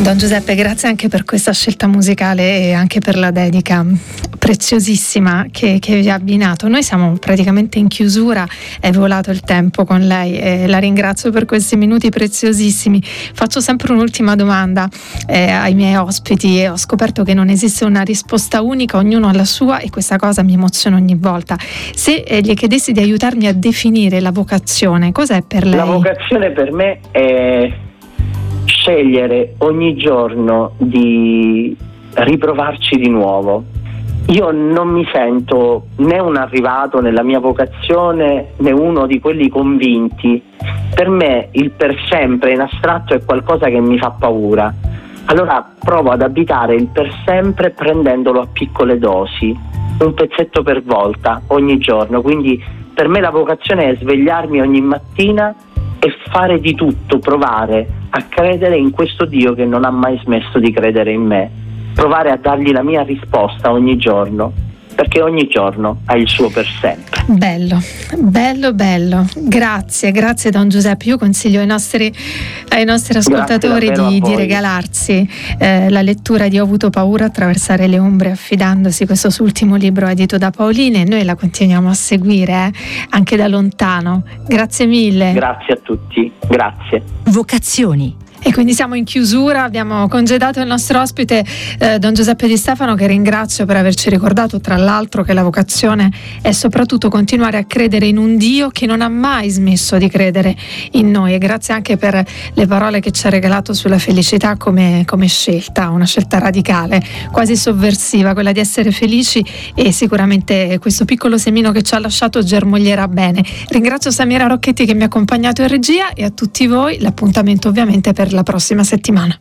Don Giuseppe, grazie anche per questa scelta musicale e anche per la dedica preziosissima che vi ha abbinato. Noi siamo praticamente in chiusura, è volato il tempo con lei e la ringrazio per questi minuti preziosissimi. Faccio sempre un'ultima domanda ai miei ospiti e ho scoperto che non esiste una risposta unica, ognuno ha la sua e questa cosa mi emoziona ogni volta. Se gli chiedessi di aiutarmi a definire la vocazione, cos'è per lei? La vocazione per me è scegliere ogni giorno di riprovarci di nuovo. Io non mi sento né un arrivato nella mia vocazione né uno di quelli convinti. Per me il per sempre in astratto è qualcosa che mi fa paura. Allora provo ad abitare il per sempre prendendolo a piccole dosi, un pezzetto per volta, ogni giorno. Quindi per me la vocazione è svegliarmi ogni mattina e fare di tutto, provare a credere in questo Dio che non ha mai smesso di credere in me, provare a dargli la mia risposta ogni giorno, perché ogni giorno ha il suo per sempre. Bello, bello, bello. Grazie Don Giuseppe. Io consiglio ai nostri ascoltatori di regalarsi la lettura di Ho avuto paura, attraversare le ombre affidandosi, questo suo ultimo libro edito da Paolini, e noi la continuiamo a seguire anche da lontano. Grazie mille. Grazie a tutti, grazie. Vocazioni. E quindi siamo in chiusura, abbiamo congedato il nostro ospite Don Giuseppe Di Stefano, che ringrazio per averci ricordato tra l'altro che la vocazione è soprattutto continuare a credere in un Dio che non ha mai smesso di credere in noi, e grazie anche per le parole che ci ha regalato sulla felicità come scelta, una scelta radicale, quasi sovversiva, quella di essere felici, e sicuramente questo piccolo semino che ci ha lasciato germoglierà bene. Ringrazio Samira Rocchetti che mi ha accompagnato in regia, e a tutti voi l'appuntamento ovviamente per la prossima settimana.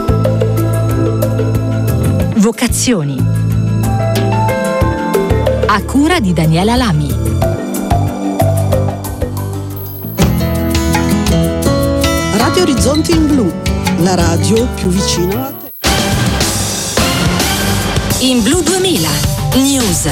Vocazioni, a cura di Daniela Lami. Radio Orizzonti in Blu, la radio più vicina a te. In Blu 2000 News.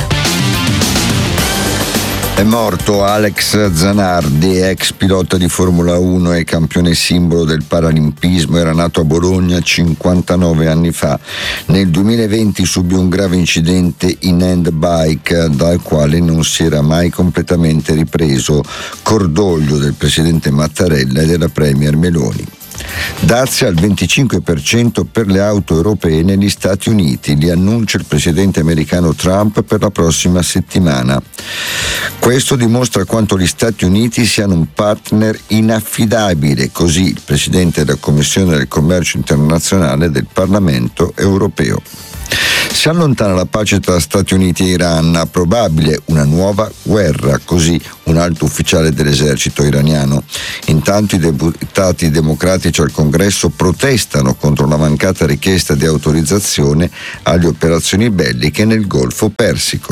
È morto Alex Zanardi, ex pilota di Formula 1 e campione simbolo del paralimpismo. Era nato a Bologna 59 anni fa. Nel 2020 subì un grave incidente in handbike dal quale non si era mai completamente ripreso. Cordoglio del presidente Mattarella e della premier Meloni. Dazio al 25% per le auto europee negli Stati Uniti, li annuncia il presidente americano Trump per la prossima settimana. Questo dimostra quanto gli Stati Uniti siano un partner inaffidabile, così il presidente della Commissione del Commercio Internazionale del Parlamento europeo. Si allontana la pace tra Stati Uniti e Iran, probabile una nuova guerra, così un alto ufficiale dell'esercito iraniano. Intanto i deputati democratici al Congresso protestano contro la mancata richiesta di autorizzazione alle operazioni belliche nel Golfo Persico.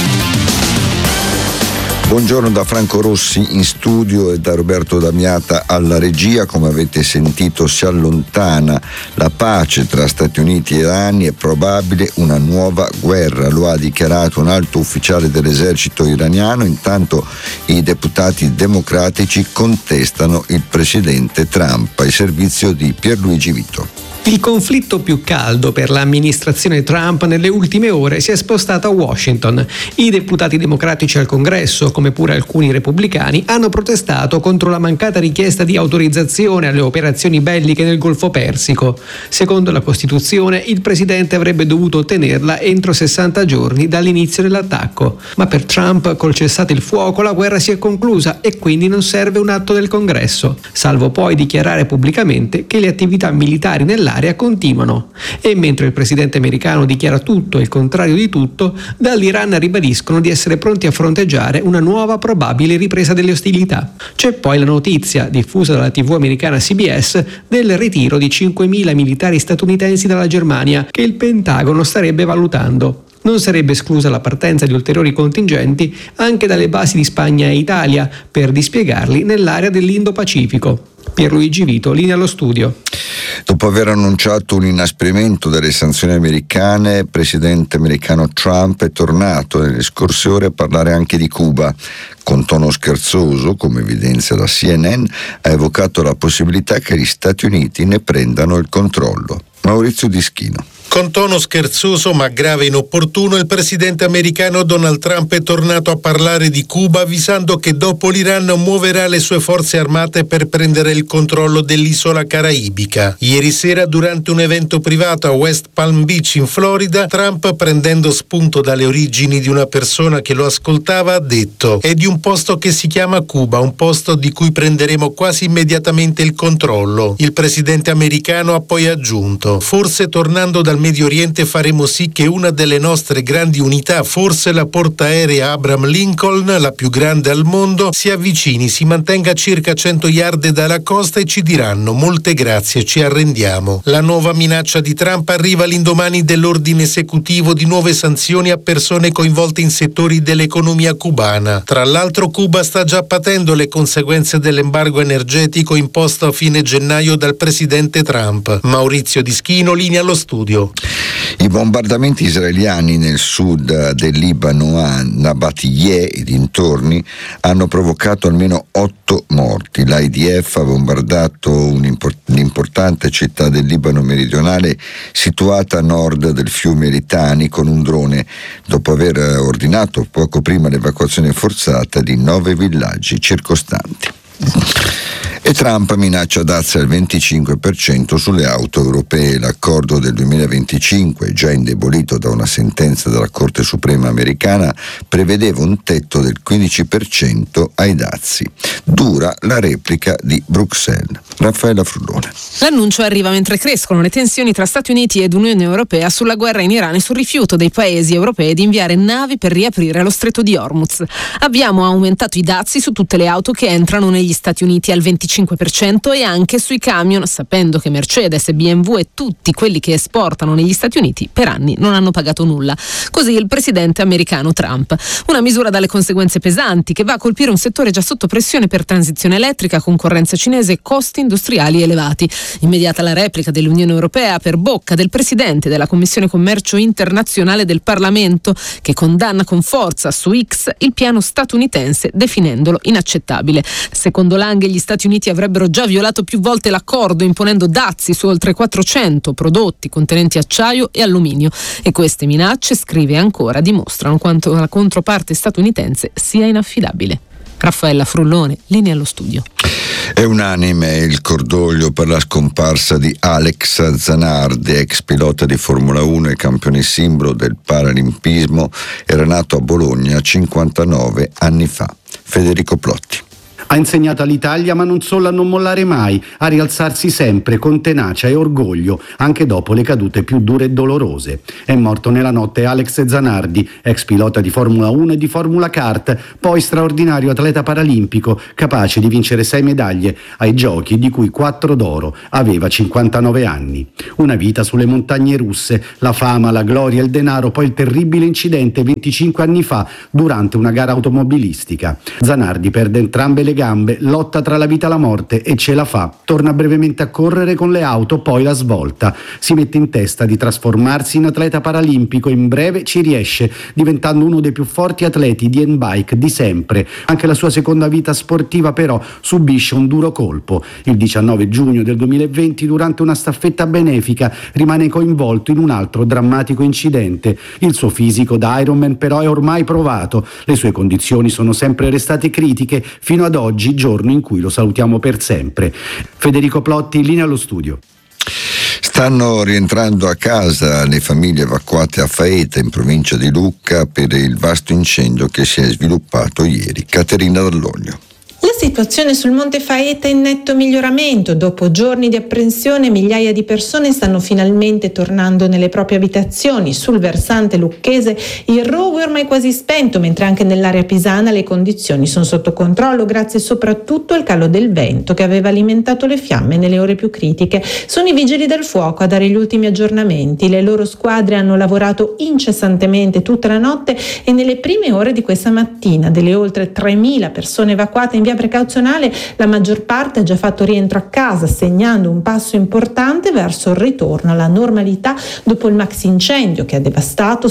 Buongiorno da Franco Rossi in studio e da Roberto Damiata alla regia. Come avete sentito, si allontana la pace tra Stati Uniti e Iran, è probabile una nuova guerra, lo ha dichiarato un alto ufficiale dell'esercito iraniano. Intanto i deputati democratici contestano il presidente Trump. Il servizio di Pierluigi Vito. Il conflitto più caldo per l'amministrazione Trump nelle ultime ore si è spostato a Washington. I deputati democratici al Congresso, come pure alcuni repubblicani, hanno protestato contro la mancata richiesta di autorizzazione alle operazioni belliche nel Golfo Persico. Secondo la Costituzione, il presidente avrebbe dovuto ottenerla entro 60 giorni dall'inizio dell'attacco. Ma per Trump, col cessate il fuoco, la guerra si è conclusa e quindi non serve un atto del Congresso, salvo poi dichiarare pubblicamente che le attività militari nell'area continuano. E mentre il presidente americano dichiara tutto e il contrario di tutto, dall'Iran ribadiscono di essere pronti a fronteggiare una nuova probabile ripresa delle ostilità. C'è poi la notizia, diffusa dalla TV americana CBS, del ritiro di 5.000 militari statunitensi dalla Germania, che il Pentagono starebbe valutando. Non sarebbe esclusa la partenza di ulteriori contingenti anche dalle basi di Spagna e Italia per dispiegarli nell'area dell'Indo-Pacifico. Pierluigi Vito, linea allo studio. Dopo aver annunciato un inasprimento delle sanzioni americane, il presidente americano Trump è tornato nelle scorse ore a parlare anche di Cuba. Con tono scherzoso, come evidenzia la CNN, ha evocato la possibilità che gli Stati Uniti ne prendano il controllo. Maurizio Dischino. Con tono scherzoso ma grave e inopportuno, il presidente americano Donald Trump è tornato a parlare di Cuba, avvisando che dopo l'Iran muoverà le sue forze armate per prendere il controllo dell'isola caraibica. Ieri sera, durante un evento privato a West Palm Beach in Florida, Trump, prendendo spunto dalle origini di una persona che lo ascoltava, ha detto: «È di un posto che si chiama Cuba, un posto di cui prenderemo quasi immediatamente il controllo». Il presidente americano ha poi aggiunto: «Forse tornando dal Medio Oriente faremo sì che una delle nostre grandi unità, forse la portaerea Abraham Lincoln, la più grande al mondo, si avvicini, si mantenga a circa 100 yard dalla costa e ci diranno: molte grazie, ci arrendiamo». La nuova minaccia di Trump arriva all'indomani dell'ordine esecutivo di nuove sanzioni a persone coinvolte in settori dell'economia cubana. Tra l'altro, Cuba sta già patendo le conseguenze dell'embargo energetico imposto a fine gennaio dal presidente Trump. Maurizio Dischino, linea allo studio. I bombardamenti israeliani nel sud del Libano, a Nabatiyeh e dintorni, hanno provocato almeno 8 morti. L'IDF ha bombardato un'importante città del Libano meridionale situata a nord del fiume Litani con un drone, dopo aver ordinato poco prima l'evacuazione forzata di 9 villaggi circostanti. E Trump minaccia dazi al 25% sulle auto europee. L'accordo del 2025, già indebolito da una sentenza della Corte Suprema americana, prevedeva un tetto del 15% ai dazi. Dura la replica di Bruxelles. Raffaella Frullone. L'annuncio arriva mentre crescono le tensioni tra Stati Uniti ed Unione Europea sulla guerra in Iran e sul rifiuto dei paesi europei di inviare navi per riaprire lo stretto di Hormuz. Abbiamo aumentato i dazi su tutte le auto che entrano negli Stati Uniti al 25% e anche sui camion, sapendo che Mercedes, BMW e tutti quelli che esportano negli Stati Uniti per anni non hanno pagato nulla. Così il presidente americano Trump. Una misura dalle conseguenze pesanti che va a colpire un settore già sotto pressione per transizione elettrica, concorrenza cinese e costi industriali elevati. Immediata la replica dell'Unione Europea per bocca del presidente della Commissione Commercio Internazionale del Parlamento, che condanna con forza su X il piano statunitense definendolo inaccettabile. Secondo Lange gli Stati Uniti avrebbero già violato più volte l'accordo imponendo dazi su oltre 400 prodotti contenenti acciaio e alluminio e queste minacce, scrive ancora, dimostrano quanto la controparte statunitense sia inaffidabile. Raffaella Frullone, linea allo studio. È unanime il cordoglio per la scomparsa di Alex Zanardi, ex pilota di Formula 1 e campione simbolo del paralimpismo. Era nato a Bologna 59 anni fa. Federico Plotti. Ha insegnato all'Italia, ma non solo, a non mollare mai, a rialzarsi sempre con tenacia e orgoglio, anche dopo le cadute più dure e dolorose. È morto nella notte Alex Zanardi, ex pilota di Formula 1 e di Formula Kart, poi straordinario atleta paralimpico, capace di vincere 6 medaglie ai giochi, di cui 4 d'oro. Aveva 59 anni. Una vita sulle montagne russe, la fama, la gloria, il denaro, poi il terribile incidente 25 anni fa durante una gara automobilistica. Zanardi perde entrambe le gambe, lotta tra la vita e la morte e ce la fa. Torna brevemente a correre con le auto, poi la svolta. Si mette in testa di trasformarsi in atleta paralimpico e in breve ci riesce, diventando uno dei più forti atleti di handbike di sempre. Anche la sua seconda vita sportiva però subisce un duro colpo. Il 19 giugno del 2020, durante una staffetta benefica, rimane coinvolto in un altro drammatico incidente. Il suo fisico da Ironman però è ormai provato. Le sue condizioni sono sempre restate critiche fino ad oggi, giorno in cui lo salutiamo per sempre. Federico Plotti, linea allo studio. Stanno rientrando a casa le famiglie evacuate a Faeta, in provincia di Lucca, per il vasto incendio che si è sviluppato ieri. Caterina Dall'Olio. La situazione sul Monte Faeta è in netto miglioramento. Dopo giorni di apprensione, migliaia di persone stanno finalmente tornando nelle proprie abitazioni. Sul versante lucchese il rogo è ormai quasi spento, mentre anche nell'area pisana le condizioni sono sotto controllo, grazie soprattutto al calo del vento che aveva alimentato le fiamme nelle ore più critiche. Sono i vigili del fuoco a dare gli ultimi aggiornamenti. Le loro squadre hanno lavorato incessantemente tutta la notte e nelle prime ore di questa mattina. Delle oltre 3.000 persone evacuate in via precauzionale la maggior parte ha già fatto rientro a casa, segnando un passo importante verso il ritorno alla normalità dopo il maxi incendio che ha devastato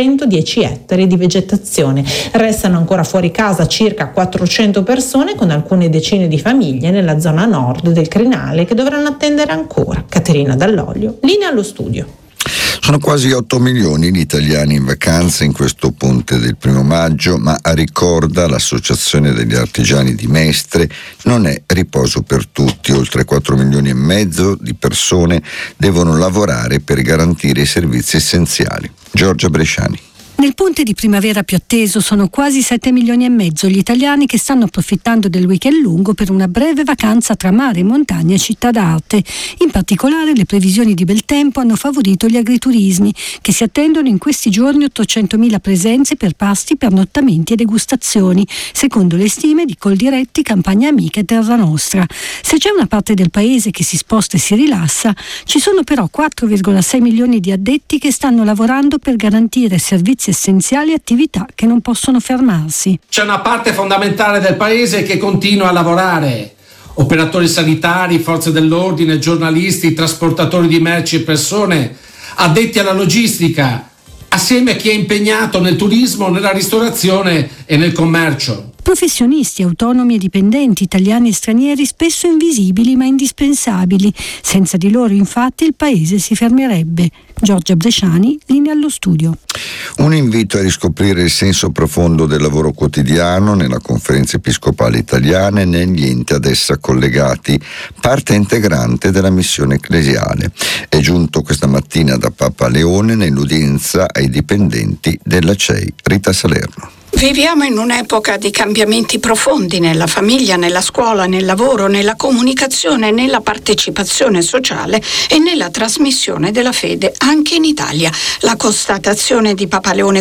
710 ettari di vegetazione. Restano ancora fuori casa circa 400 persone, con alcune decine di famiglie nella zona nord del crinale che dovranno attendere ancora. Caterina Dall'Olio, linea allo studio. Sono quasi 8 milioni gli italiani in vacanza in questo ponte del 1 maggio, ma ricorda l'Associazione degli Artigiani di Mestre, non è riposo per tutti. Oltre 4 milioni e mezzo di persone devono lavorare per garantire i servizi essenziali. Giorgia Bresciani. Nel ponte di primavera più atteso sono quasi 7 milioni e mezzo gli italiani che stanno approfittando del weekend lungo per una breve vacanza tra mare, montagna e città d'arte. In particolare le previsioni di bel tempo hanno favorito gli agriturismi, che si attendono in questi giorni 800.000 presenze per pasti, pernottamenti e degustazioni, secondo le stime di Coldiretti, Campagna Amica e Terra Nostra. Se c'è una parte del paese che si sposta e si rilassa, ci sono però 4,6 milioni di addetti che stanno lavorando per garantire servizi essenziali e attività che non possono fermarsi. C'è una parte fondamentale del paese che continua a lavorare: operatori sanitari, forze dell'ordine, giornalisti, trasportatori di merci e persone, addetti alla logistica, assieme a chi è impegnato nel turismo, nella ristorazione e nel commercio. Professionisti, autonomi e dipendenti, italiani e stranieri, spesso invisibili ma indispensabili. Senza di loro, infatti, il paese si fermerebbe. Giorgia Bresciani, linea allo studio. Un invito a riscoprire il senso profondo del lavoro quotidiano nella Conferenza Episcopale Italiana e negli enti ad essa collegati, parte integrante della missione ecclesiale. È giunto questa mattina da Papa Leone nell'udienza ai dipendenti della CEI. Rita Salerno. Viviamo in un'epoca di cambiamenti profondi nella famiglia, nella scuola, nel lavoro, nella comunicazione, nella partecipazione sociale e nella trasmissione della fede anche in Italia. La constatazione di Papa Leone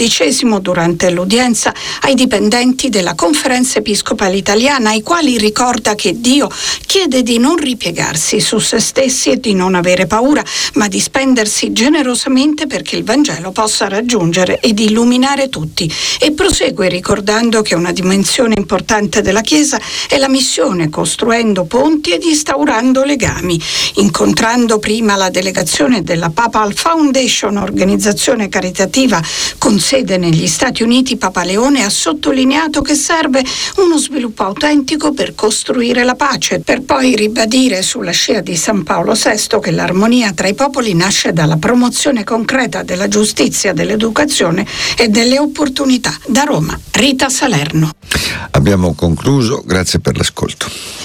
XIV durante l'udienza ai dipendenti della Conferenza Episcopale Italiana, ai quali ricorda che Dio chiede di non ripiegarsi su se stessi e di non avere paura, ma di spendersi generosamente perché il Vangelo possa raggiungere ed illuminare tutti. E prosegue ricordando che una dimensione importante della Chiesa è la missione, costruendo ponti ed instaurando legami. Incontrando prima la delegazione della Papal Foundation, organizzazione caritativa con sede negli Stati Uniti, Papa Leone ha sottolineato che serve uno sviluppo autentico per costruire la pace, per poi ribadire sulla scia di San Paolo VI che l'armonia tra i popoli nasce dalla promozione concreta della giustizia, dell'educazione e delle opportunità. Da Roma, Rita Salerno. Abbiamo concluso, grazie per l'ascolto.